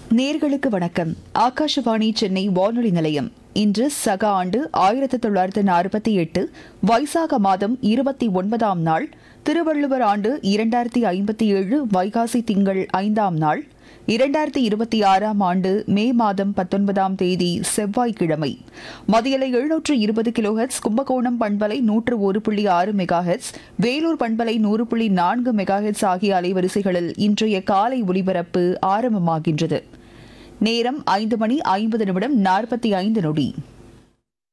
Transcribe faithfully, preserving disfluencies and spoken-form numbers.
நேர்களுக்கு வணக்கம். ஆகாஷவாணி சென்னை வானொலி நிலையம். இன்று சக ஆண்டு ஆயிரத்தி தொள்ளாயிரத்து நாற்பத்தி எட்டு வைசாக மாதம் இருபத்தி ஒன்பதாம் நாள், திருவள்ளுவர் ஆண்டு இரண்டாயிரத்தி ஐம்பத்தி ஏழு வைகாசி திங்கள் ஐந்தாம் நாள், இரண்டாயிரத்தி இருபத்தி ஆறாம் ஆண்டு மே மாதம் பத்தொன்பதாம் தேதி செவ்வாய்க்கிழமை. மதியலை எழுநூற்று இருபது கிலோஹெட்ஸ் கும்பகோணம் பண்பலை நூற்று ஒரு புள்ளி ஆறு மெகாஹெட்ஸ், வேலூர் பண்பலை நூறு புள்ளி நான்கு மெகாஹெட்ஸ் ஆகிய அலைவரிசைகளில் இன்றைய காலை ஒலிபரப்பு ஆரம்பமாகின்றது. நேரம் ஐந்து மணி ஐம்பது நிமிடம் நாற்பத்தி ஐந்து நொடி.